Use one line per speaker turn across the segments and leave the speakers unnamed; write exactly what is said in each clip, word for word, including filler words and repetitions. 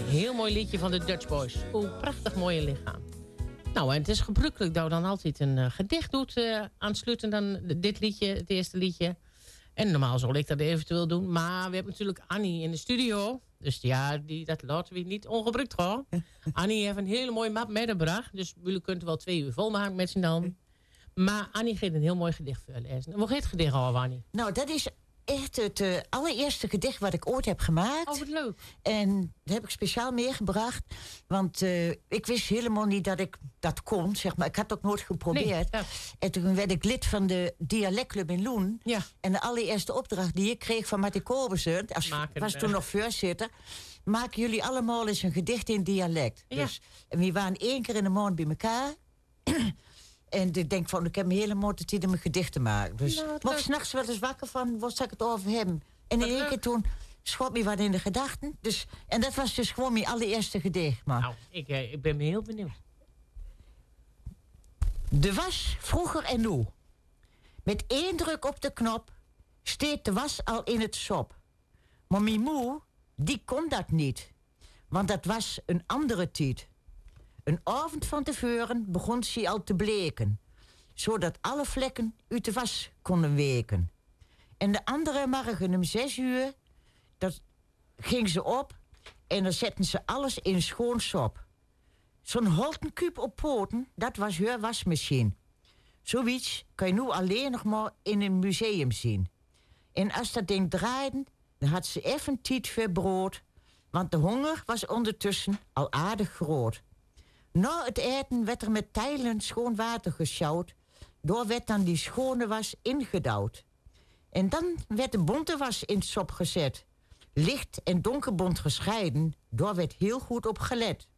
heel mooi liedje van de Dutch Boys. Hoe prachtig mooie lichaam. Nou, en het is gebruikelijk dat we dan altijd een uh, gedicht doet uh, aansluiten dan dit liedje, het eerste liedje. En normaal zal ik dat eventueel doen. Maar we hebben natuurlijk Annie in de studio. Dus ja, die, dat laten we niet ongebruikt gaan. Annie heeft een hele mooie map meegebracht. Dus jullie kunnen wel twee uur volmaken met z'n dan. Maar Annie geeft een heel mooi gedicht voor lezen. Hoe heet het gedicht al, Annie?
Nou, dat is echt het uh, allereerste gedicht wat ik ooit heb gemaakt.
Oh, wat leuk.
En dat heb ik speciaal meegebracht. Want uh, ik wist helemaal niet dat ik dat kon, zeg maar. Ik had het ook nooit geprobeerd. Nee, ja. En toen werd ik lid van de Dialectclub in Loen. Ja. En de allereerste opdracht die ik kreeg van Martin Kobersen, als was toen nog voorzitter, maken jullie allemaal eens een gedicht in dialect. Ja. Dus, en we waren één keer in de maand bij elkaar. En ik denk van, ik heb me helemaal de tijd om een gedicht te maken. Dus nou, ik mocht s'nachts wel eens wakker van, wat zou ik het over hebben? En in één keer toen schot me wat in de gedachten. Dus, en dat was dus gewoon mijn allereerste gedicht. Maar.
Nou, ik, ik ben me heel benieuwd.
De was vroeger en nu. Met één druk op de knop steekt de was al in het sop. Maar mijn moe, die kon dat niet. Want dat was een andere tijd. Een avond van tevoren begon ze al te bleken, zodat alle vlekken uit de was konden weken. En de andere morgen om zes uur, dat ging ze op en dan zetten ze alles in schoon sop. Zo'n holtenkuip op poten, dat was haar wasmachine. Zoiets kan je nu alleen nog maar in een museum zien. En als dat ding draaide, dan had ze even tijd voor brood, want de honger was ondertussen al aardig groot. Na het eten werd er met tijlen schoon water gesjouwd. Door werd dan die schone was ingedouwd. En dan werd de bonte was in het sop gezet. Licht en donkerbont gescheiden. Door werd heel goed op gelet.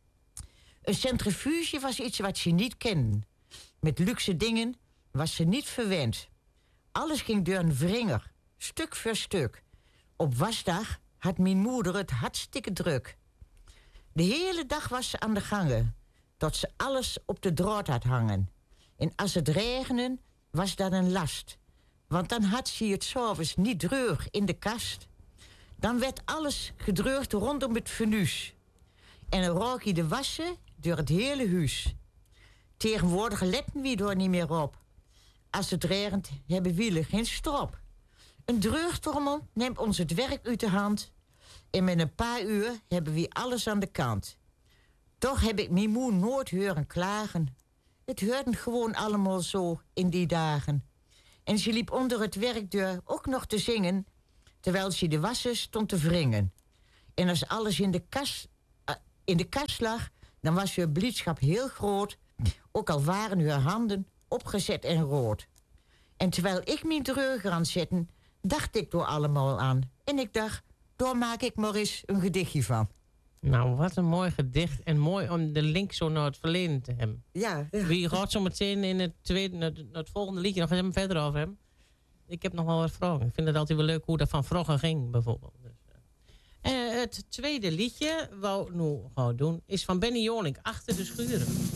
Een centrifuge was iets wat ze niet kenden. Met luxe dingen was ze niet verwend. Alles ging door een wringer, stuk voor stuk. Op wasdag had mijn moeder het hartstikke druk. De hele dag was ze aan de gangen, tot ze alles op de draad had hangen. En als het regende, was dat een last. Want dan had ze het 's avonds niet dreug in de kast. Dan werd alles gedreugd rondom het fornuis. En dan rook je de wassen door het hele huis. Tegenwoordig letten we er niet meer op. Als het regent, hebben wielen geen strop. Een dreugtrommel neemt ons het werk uit de hand. En met een paar uur hebben we alles aan de kant. Toch heb ik mijn moe nooit horen klagen. Het hoorde gewoon allemaal zo in die dagen. En ze liep onder het werkdeur ook nog te zingen, terwijl ze de wassen stond te wringen. En als alles in de kas, uh, in de kas lag, dan was haar blijdschap heel groot, ook al waren haar handen opgezet en rood. En terwijl ik mijn dreuger aan zetten, dacht ik door allemaal aan. En ik dacht, daar maak ik maar eens een gedichtje van.
Nou, wat een mooi gedicht. En mooi om de link zo naar het verleden te hebben.
Ja. ja.
Wie gaat zo meteen in het, tweede, het, het volgende liedje nog even verder over hem. Ik heb nog wel wat vragen. Ik vind het altijd wel leuk hoe dat van vroeger ging, bijvoorbeeld. Dus, uh. uh, het tweede liedje, wat we nu gaan doen, is van Benny Jolink, Achter de Schuren.